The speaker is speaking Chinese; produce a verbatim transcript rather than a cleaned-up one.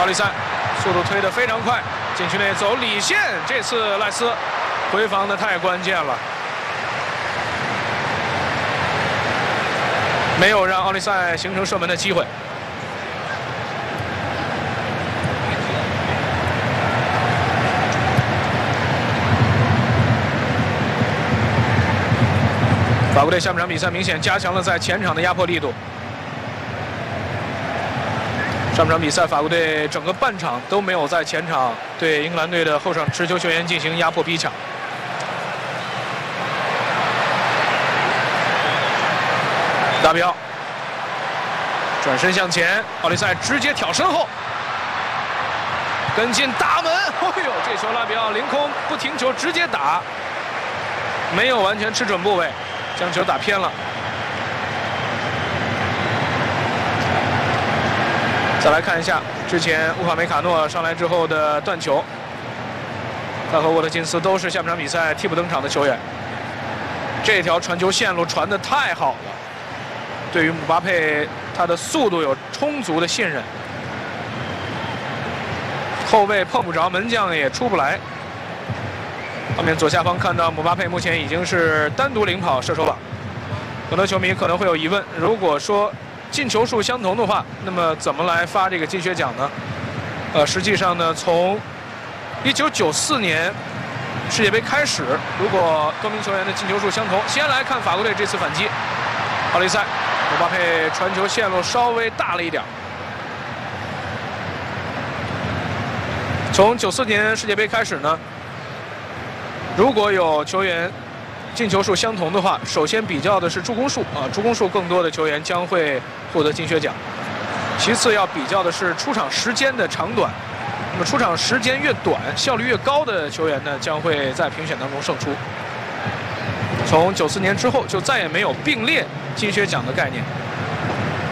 奥利塞速度推得非常快，禁区内走里线，这次赖斯回防的太关键了，没有让奥利塞形成射门的机会。 法国队下半场比赛明显加强了在前场的压迫力度。上半场比赛，法国队整个半场都没有在前场对英格兰队的后场持球球员进行压迫逼抢。达比奥转身向前，奥利塞直接挑身后，跟进大门。哎呦，这球拉比奥凌空不停球直接打，没有完全吃准部位。 将球打偏了。再来看一下之前乌帕梅卡诺上来之后的断球，他和沃特金斯都是下半场比赛替补登场的球员。这条传球线路传得太好了，对于姆巴佩他的速度有充足的信任。后卫碰不着，门将也出不来。 后面左下方看到姆巴佩目前已经是单独领跑射手榜，很多球迷可能会有疑问：如果说进球数相同的话，那么怎么来发这个金靴奖呢？呃，实际上呢，从一九九四年世界杯开始，如果多名球员的进球数相同，先来看法国队这次反击，奥利塞、姆巴佩传球线路稍微大了一点。从九四年世界杯开始呢。 如果有球员进球数相同的话，首先比较的是助攻数啊，助攻数更多的球员将会获得金靴奖。其次要比较的是出场时间的长短，那么出场时间越短，效率越高的球员呢，将会在评选当中胜出。从九四年之后就再也没有并列金靴奖的概念。